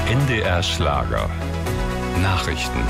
NDR Schlager. Nachrichten.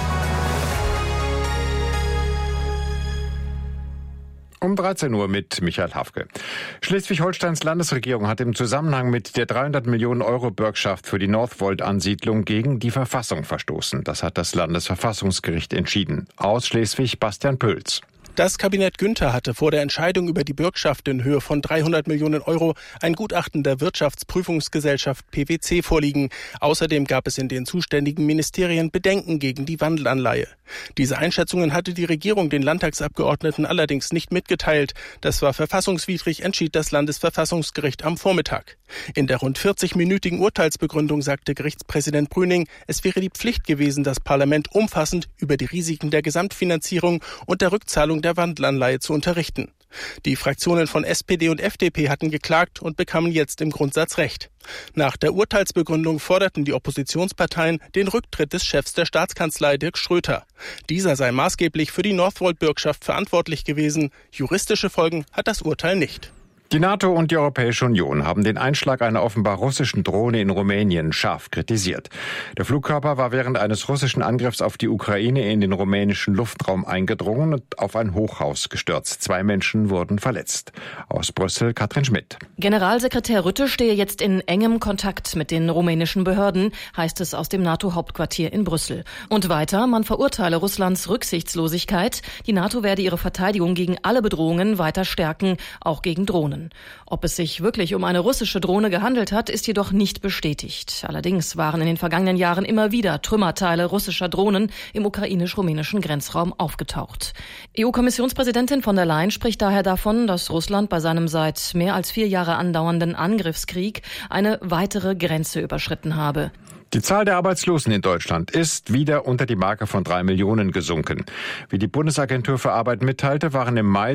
Um 13 Uhr mit Michael Hafke. Schleswig-Holsteins Landesregierung hat im Zusammenhang mit der 300 Millionen Euro Bürgschaft für die Northvolt-Ansiedlung gegen die Verfassung verstoßen. Das hat das Landesverfassungsgericht entschieden. Aus Schleswig Bastian Pölz. Das Kabinett Günther hatte vor der Entscheidung über die Bürgschaft in Höhe von 300 Millionen Euro ein Gutachten der Wirtschaftsprüfungsgesellschaft PwC vorliegen. Außerdem gab es in den zuständigen Ministerien Bedenken gegen die Wandelanleihe. Diese Einschätzungen hatte die Regierung den Landtagsabgeordneten allerdings nicht mitgeteilt. Das war verfassungswidrig, entschied das Landesverfassungsgericht am Vormittag. In der rund 40-minütigen Urteilsbegründung sagte Gerichtspräsident Brüning, es wäre die Pflicht gewesen, das Parlament umfassend über die Risiken der Gesamtfinanzierung und der Rückzahlung der Wandelanleihe zu unterrichten. Die Fraktionen von SPD und FDP hatten geklagt und bekamen jetzt im Grundsatz Recht. Nach der Urteilsbegründung forderten die Oppositionsparteien den Rücktritt des Chefs der Staatskanzlei Dirk Schröter. Dieser sei maßgeblich für die Northvolt-Bürgschaft verantwortlich gewesen. Juristische Folgen hat das Urteil nicht. Die NATO und die Europäische Union haben den Einschlag einer offenbar russischen Drohne in Rumänien scharf kritisiert. Der Flugkörper war während eines russischen Angriffs auf die Ukraine in den rumänischen Luftraum eingedrungen und auf ein Hochhaus gestürzt. 2 Menschen wurden verletzt. Aus Brüssel Katrin Schmidt. Generalsekretär Rutte stehe jetzt in engem Kontakt mit den rumänischen Behörden, heißt es aus dem NATO-Hauptquartier in Brüssel. Und weiter, man verurteile Russlands Rücksichtslosigkeit. Die NATO werde ihre Verteidigung gegen alle Bedrohungen weiter stärken, auch gegen Drohnen. Ob es sich wirklich um eine russische Drohne gehandelt hat, ist jedoch nicht bestätigt. Allerdings waren in den vergangenen Jahren immer wieder Trümmerteile russischer Drohnen im ukrainisch-rumänischen Grenzraum aufgetaucht. EU-Kommissionspräsidentin von der Leyen spricht daher davon, dass Russland bei seinem seit mehr als 4 Jahre andauernden Angriffskrieg eine weitere Grenze überschritten habe. Die Zahl der Arbeitslosen in Deutschland ist wieder unter die Marke von 3 Millionen gesunken. Wie die Bundesagentur für Arbeit mitteilte, waren im Mai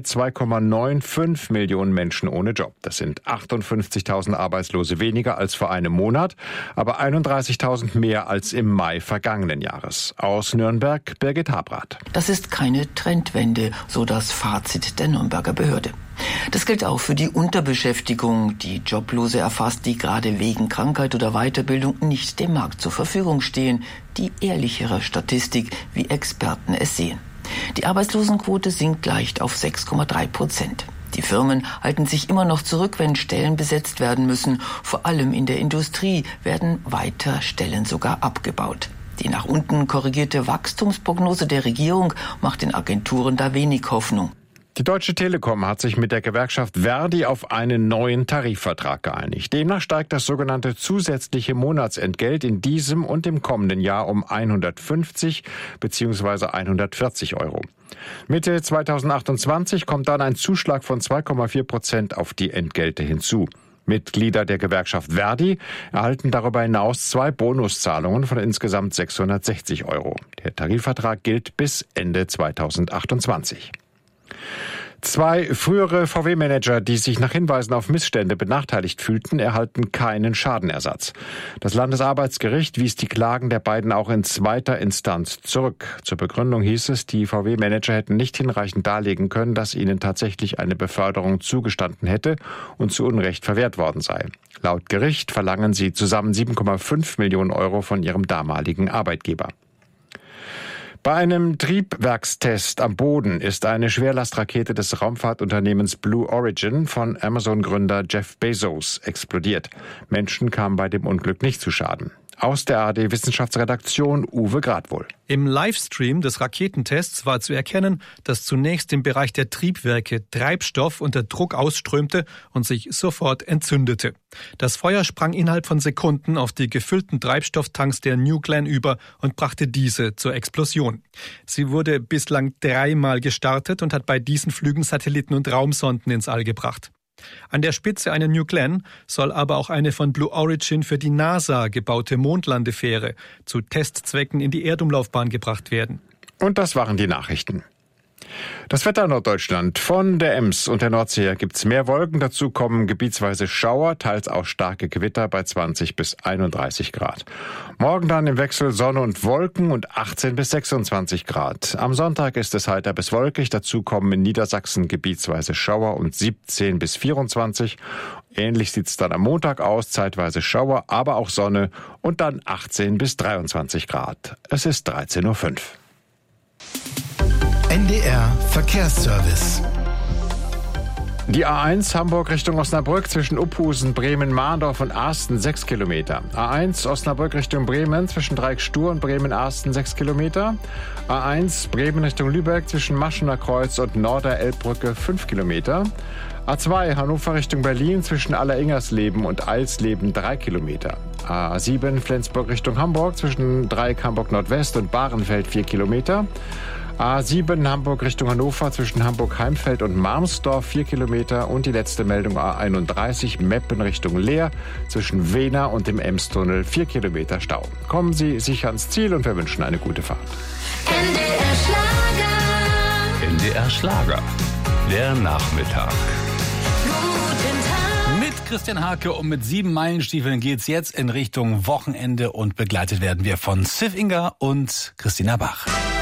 2,95 Millionen Menschen ohne Job. Das sind 58.000 Arbeitslose weniger als vor einem Monat, aber 31.000 mehr als im Mai vergangenen Jahres. Aus Nürnberg Birgit Habrath. Das ist keine Trendwende, so das Fazit der Nürnberger Behörde. Das gilt auch für die Unterbeschäftigung, die Joblose erfasst, die gerade wegen Krankheit oder Weiterbildung nicht dem Markt zur Verfügung stehen. Die ehrlichere Statistik, wie Experten es sehen. Die Arbeitslosenquote sinkt leicht auf 6,3%. Die Firmen halten sich immer noch zurück, wenn Stellen besetzt werden müssen. Vor allem in der Industrie werden weiter Stellen sogar abgebaut. Die nach unten korrigierte Wachstumsprognose der Regierung macht den Agenturen da wenig Hoffnung. Die Deutsche Telekom hat sich mit der Gewerkschaft Verdi auf einen neuen Tarifvertrag geeinigt. Demnach steigt das sogenannte zusätzliche Monatsentgelt in diesem und im kommenden Jahr um 150 bzw. 140 Euro. Mitte 2028 kommt dann ein Zuschlag von 2,4% auf die Entgelte hinzu. Mitglieder der Gewerkschaft Verdi erhalten darüber hinaus 2 Bonuszahlungen von insgesamt 660 Euro. Der Tarifvertrag gilt bis Ende 2028. 2 frühere VW-Manager, die sich nach Hinweisen auf Missstände benachteiligt fühlten, erhalten keinen Schadenersatz. Das Landesarbeitsgericht wies die Klagen der beiden auch in 2. Instanz zurück. Zur Begründung hieß es, die VW-Manager hätten nicht hinreichend darlegen können, dass ihnen tatsächlich eine Beförderung zugestanden hätte und zu Unrecht verwehrt worden sei. Laut Gericht verlangen sie zusammen 7,5 Millionen Euro von ihrem damaligen Arbeitgeber. Bei einem Triebwerkstest am Boden ist eine Schwerlastrakete des Raumfahrtunternehmens Blue Origin von Amazon-Gründer Jeff Bezos explodiert. Menschen kamen bei dem Unglück nicht zu Schaden. Aus der ARD-Wissenschaftsredaktion Uwe Gradwohl. Im Livestream des Raketentests war zu erkennen, dass zunächst im Bereich der Triebwerke Treibstoff unter Druck ausströmte und sich sofort entzündete. Das Feuer sprang innerhalb von Sekunden auf die gefüllten Treibstofftanks der New Glenn über und brachte diese zur Explosion. Sie wurde bislang 3-mal gestartet und hat bei diesen Flügen Satelliten und Raumsonden ins All gebracht. An der Spitze einer New Glenn soll aber auch eine von Blue Origin für die NASA gebaute Mondlandefähre zu Testzwecken in die Erdumlaufbahn gebracht werden. Und das waren die Nachrichten. Das Wetter in Norddeutschland. Von der Ems und der Nordsee her gibt's mehr Wolken. Dazu kommen gebietsweise Schauer, teils auch starke Gewitter bei 20 bis 31 Grad. Morgen dann im Wechsel Sonne und Wolken und 18 bis 26 Grad. Am Sonntag ist es heiter bis wolkig. Dazu kommen in Niedersachsen gebietsweise Schauer und 17 bis 24. Ähnlich sieht es dann am Montag aus, zeitweise Schauer, aber auch Sonne und dann 18 bis 23 Grad. Es ist 13:05 Uhr. NDR Verkehrsservice. Die A1 Hamburg Richtung Osnabrück zwischen Uphusen, Bremen, Mahndorf und Arsten 6 Kilometer. A1 Osnabrück Richtung Bremen zwischen Dreieck-Stur und Bremen-Arsten 6 Kilometer. A1 Bremen Richtung Lübeck zwischen Maschener Kreuz und Norder-Elbbrücke 5 Kilometer. A2 Hannover Richtung Berlin zwischen Alleringersleben und Eilsleben 3 Kilometer. A7 Flensburg Richtung Hamburg zwischen Dreieck Hamburg Nordwest und Bahrenfeld 4 Kilometer. A7 Hamburg Richtung Hannover zwischen Hamburg-Heimfeld und Marmsdorf 4 Kilometer und die letzte Meldung A31 Meppen Richtung Leer zwischen Wehner und dem Emstunnel 4 Kilometer Stau. Kommen Sie sicher ans Ziel und wir wünschen eine gute Fahrt. NDR Schlager. NDR Schlager. Der Nachmittag. Mit Christian Hake und mit 7 Meilenstiefeln geht's jetzt in Richtung Wochenende und begleitet werden wir von Sif Inga und Christina Bach.